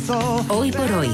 Hoy por hoy.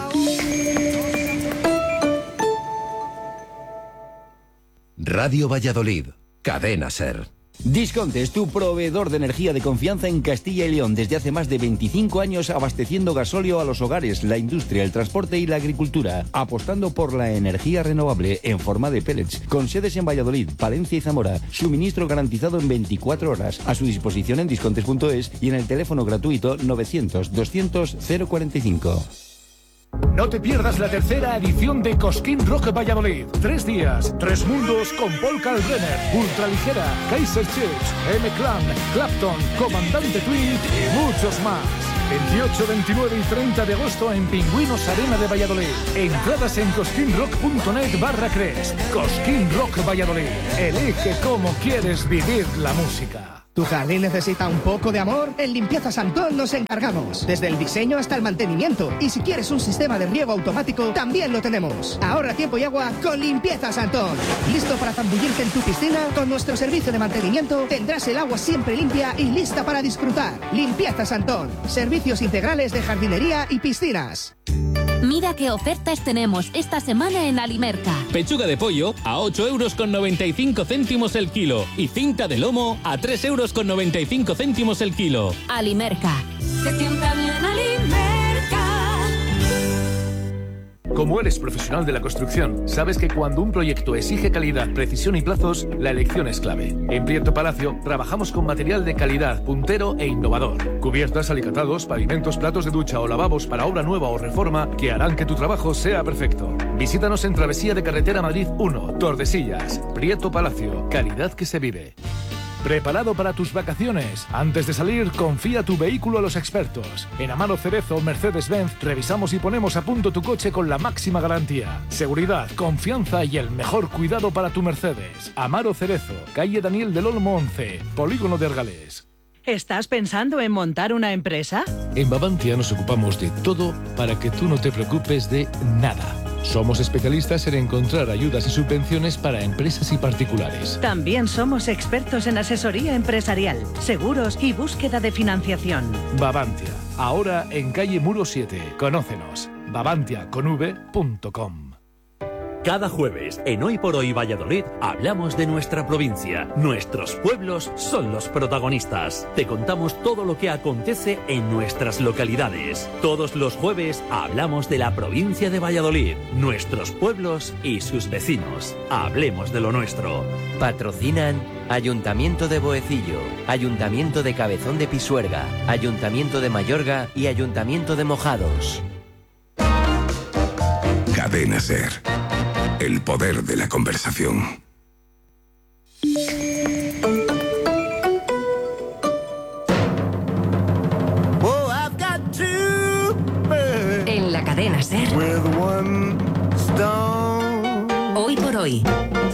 Radio Valladolid, Cadena SER. Disconte es tu proveedor de energía de confianza en Castilla y León desde hace más de 25 años, abasteciendo gasóleo a los hogares, la industria, el transporte y la agricultura, apostando por la energía renovable en forma de pellets, con sedes en Valladolid, Palencia y Zamora, suministro garantizado en 24 horas, a su disposición en discontes.es y en el teléfono gratuito 900 200 045. No te pierdas la tercera edición de Cosquín Rock Valladolid. 3 días, 3 mundos con Paul Kalkbrenner, Ultraligera, Kaiser Chiefs, M-Clan, Clapton, Comandante Tweed y muchos más. 28, 29 y 30 de agosto en Pingüinos Arena de Valladolid. Entradas en cosquinrock.net/Crest. Cosquín Rock Valladolid. Elige cómo quieres vivir la música. ¿Tu jardín necesita un poco de amor? En Limpieza Santón nos encargamos. Desde el diseño hasta el mantenimiento. Y si quieres un sistema de riego automático, también lo tenemos. Ahorra tiempo y agua con Limpieza Santón. ¿Listo para zambullirte en tu piscina? Con nuestro servicio de mantenimiento tendrás el agua siempre limpia y lista para disfrutar. Limpieza Santón. Servicios integrales de jardinería y piscinas. Mira qué ofertas tenemos esta semana en Alimerca. Pechuga de pollo a 8,95 € el kilo y cinta de lomo a 3,95 € el kilo. Alimerca. Se sienta bien Alimerca. Como eres profesional de la construcción, sabes que cuando un proyecto exige calidad, precisión y plazos, la elección es clave. En Prieto Palacio trabajamos con material de calidad, puntero e innovador. Cubiertas, alicatados, pavimentos, platos de ducha o lavabos para obra nueva o reforma que harán que tu trabajo sea perfecto. Visítanos en Travesía de Carretera Madrid 1, Tordesillas. Prieto Palacio, calidad que se vive. ¿Preparado para tus vacaciones? Antes de salir, confía tu vehículo a los expertos. En Amaro Cerezo Mercedes-Benz revisamos y ponemos a punto tu coche con la máxima garantía. Seguridad, confianza y el mejor cuidado para tu Mercedes. Amaro Cerezo, calle Daniel del Olmo 11, Polígono de Argalés. ¿Estás pensando en montar una empresa? En Bavantia nos ocupamos de todo para que tú no te preocupes de nada. Somos especialistas en encontrar ayudas y subvenciones para empresas y particulares. También somos expertos en asesoría empresarial, seguros y búsqueda de financiación. Bavantia, ahora en calle Muro 7. Conócenos. bavantiaconv.com. Cada jueves, en Hoy por Hoy Valladolid, hablamos de nuestra provincia. Nuestros pueblos son los protagonistas. Te contamos todo lo que acontece en nuestras localidades. Todos los jueves hablamos de la provincia de Valladolid, nuestros pueblos y sus vecinos. Hablemos de lo nuestro. Patrocinan Ayuntamiento de Boecillo, Ayuntamiento de Cabezón de Pisuerga, Ayuntamiento de Mayorga y Ayuntamiento de Mojados. Cadena SER. El poder de la conversación. En la cadena SER. Hoy por hoy.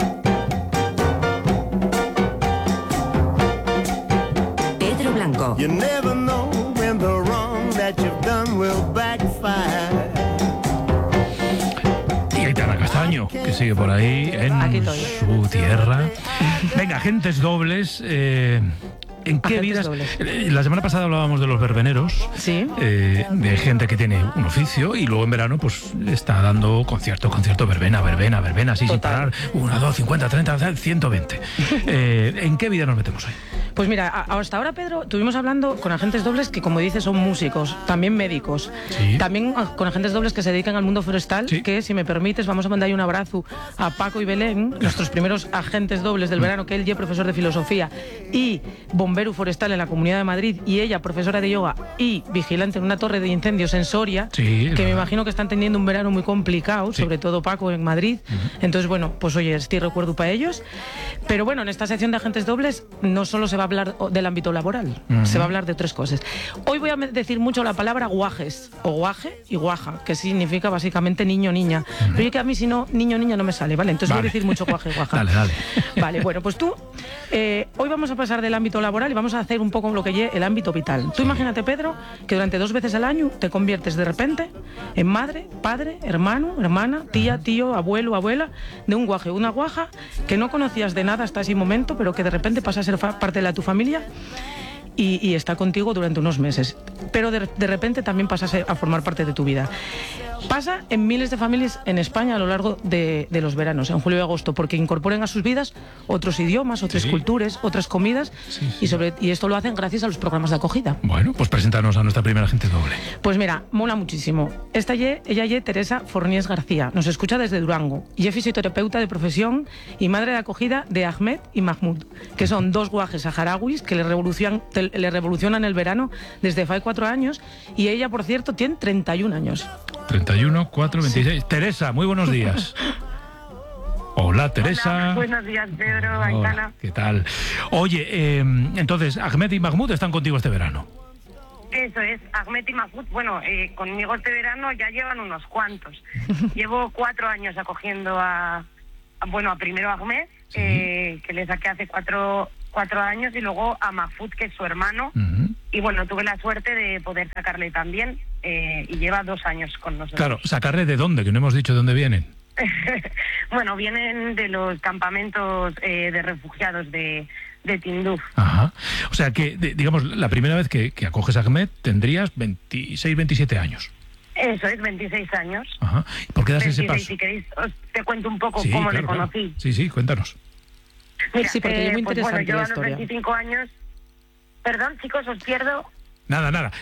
Pedro Blanco. You never know when the wrong that you've done will backfire. Castaño, que sigue por ahí en su tierra. Venga, agentes dobles. ¿En qué vidas? La semana pasada hablábamos de los verbeneros, ¿sí? De gente que tiene un oficio y luego en verano pues está dando concierto, verbena, así sin parar. 1, 2, 50, 30, 120. ¿En qué vida nos metemos hoy? Pues mira, hasta ahora, Pedro, estuvimos hablando con agentes dobles que, como dices, son músicos, también médicos, sí. También con agentes dobles que se dedican al mundo forestal, sí. Que, si me permites, vamos a mandar un abrazo a Paco y Belén, nuestros primeros agentes dobles del verano, que él ya es profesor de filosofía y bombero forestal en la Comunidad de Madrid, y ella profesora de yoga y vigilante en una torre de incendios en Soria, sí, que me imagino que están teniendo un verano muy complicado, sí. Sobre todo Paco en Madrid. Entonces, bueno, pues oye, estoy recuerdo para ellos. Pero bueno, en esta sección de agentes dobles no solo se va a hablar del ámbito laboral, se va a hablar de 3 cosas. Hoy voy a decir mucho la palabra guajes, o guaje y guaja, que significa básicamente niño, niña. Pero yo que a mí si no, niño, niña no me sale, ¿vale? Entonces voy a decir mucho guaje, guaja. Dale. Vale, bueno, pues tú, hoy vamos a pasar del ámbito laboral y vamos a hacer un poco lo que lleve el ámbito vital. Tú imagínate, Pedro, que durante 2 veces al año te conviertes de repente en madre, padre, hermano, hermana, tía, tío, abuelo, abuela, de un guaje, una guaja que no conocías de nada hasta ese momento, pero que de repente pasa a ser parte de tu familia. y está contigo durante unos meses. Pero de repente también pasas a formar parte de tu vida. Pasa en miles de familias en España a lo largo de los veranos, en julio y agosto, porque incorporan a sus vidas otros idiomas, otras culturas, otras comidas, y esto lo hacen gracias a los programas de acogida. Bueno, pues preséntanos a nuestra primera agente doble. Pues mira, mola muchísimo. Ella es Teresa Forniés García, nos escucha desde Durango, y es fisioterapeuta de profesión y madre de acogida de Ahmed y Mahmoud, que son dos guajes saharauis que le revolucionan el verano desde hace 4 años, y ella, por cierto, tiene 31 años. 31, 4, 26. Sí. Teresa, muy buenos días. Hola, Teresa. Hola, buenos días, Pedro, Aitana. ¿Qué tal? Oye, entonces, Ahmed y Mahmoud están contigo este verano. Eso es, Ahmed y Mahmoud, bueno, conmigo este verano ya llevan unos cuantos. Llevo 4 años acogiendo a primero a Ahmed, que le saqué hace 4 años, y luego a Mahfoud, que es su hermano. Y bueno, tuve la suerte de poder sacarle también, y lleva 2 años con nosotros. Claro, ¿sacarle de dónde? Que no hemos dicho de dónde vienen. Bueno, vienen de los campamentos de refugiados de Tinduf. Ajá. O sea que, digamos, la primera vez que acoges a Ahmed tendrías 26, 27 años. Eso es, 26 años. Ajá. ¿Y por qué das ese paso? Si queréis, te cuento un poco cómo le conocí. Claro. Sí, cuéntanos. Mira, sí, porque es muy interesante yo la a los historia. 25 años... Perdón, chicos, os pierdo. Nada.